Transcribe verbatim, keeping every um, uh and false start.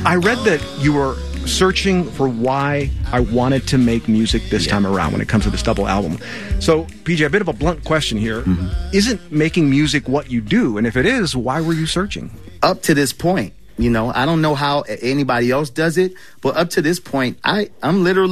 I read that you were searching for why I wanted to make music this yeah. time around when it comes to this double album. So, P J, a bit of a blunt question here. Mm-hmm. Isn't making music what you do? And if it is, why were you searching? Up to this point, you know, I don't know how anybody else does it, but up to this point, I, I'm literally